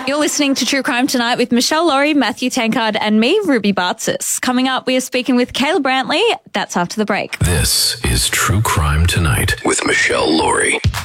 You're listening to True Crime Tonight with Michelle Laurie, Matthew Tankard and me, Ruby Bartsis. Coming up, we are speaking with Kayla Brantley. That's after the break. This is True Crime Tonight with Michelle Laurie.